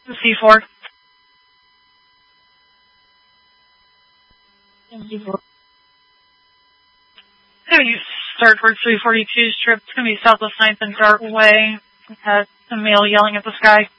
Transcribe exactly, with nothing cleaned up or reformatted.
C four. C four. So you start for three forty-two strip. It's going to be southwest ninth and Dartway. Has a male yelling at the sky.